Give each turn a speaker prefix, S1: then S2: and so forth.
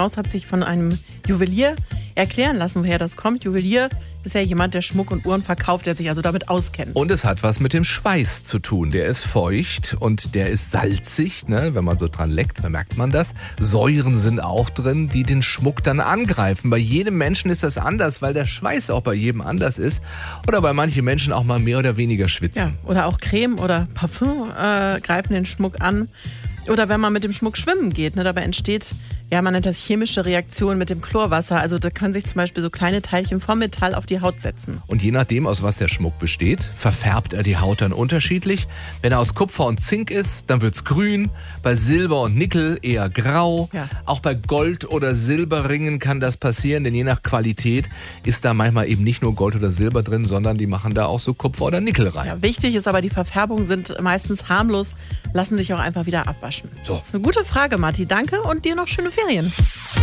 S1: Maus hat sich von einem Juwelier erklären lassen, woher das kommt. Juwelier ist ja jemand, der Schmuck und Uhren verkauft, der sich also damit auskennt.
S2: Und es hat was mit dem Schweiß zu tun. Der ist feucht und der ist salzig. Ne? Wenn man so dran leckt, vermerkt man das. Säuren sind auch drin, die den Schmuck dann angreifen. Bei jedem Menschen ist das anders, weil der Schweiß auch bei jedem anders ist. Oder bei manchen Menschen auch mal mehr oder weniger schwitzen.
S1: Ja, oder auch Creme oder Parfüm greifen den Schmuck an. Oder wenn man mit dem Schmuck schwimmen geht, ne, dabei entsteht, ja, man nennt das chemische Reaktion mit dem Chlorwasser. Also da können sich zum Beispiel so kleine Teilchen vom Metall auf die Haut setzen.
S2: Und je nachdem, aus was der Schmuck besteht, verfärbt er die Haut dann unterschiedlich. Wenn er aus Kupfer und Zink ist, dann wird's grün. Bei Silber und Nickel eher grau.
S1: Ja.
S2: Auch bei Gold- oder Silberringen kann das passieren, denn je nach Qualität ist da manchmal eben nicht nur Gold oder Silber drin, sondern die machen da auch so Kupfer oder Nickel rein.
S1: Ja, wichtig ist aber, die Verfärbungen sind meistens harmlos, lassen sich auch einfach wieder abwaschen.
S2: So.
S1: Das ist eine gute Frage, Matti. Danke und dir noch schöne Ferien.